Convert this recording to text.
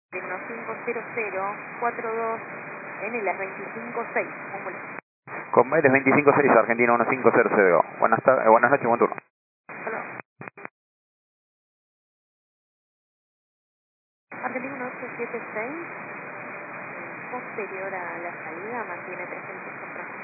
150042 en el 256. Convair 256, Argentina 150 CDO. Buenas noches, buen turno. Argentina 1876, posterior a la salida, mantiene 300 contra